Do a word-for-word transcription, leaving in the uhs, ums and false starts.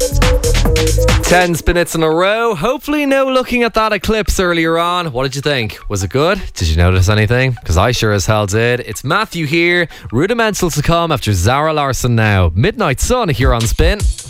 Ten spin-its in a row. Hopefully no looking at that eclipse earlier on. What did you think? Was it good? Did you notice anything? Because I sure as hell did. It's Matthew here. Rudimental to come after Zara Larsson now. Midnight Sun here on Spin.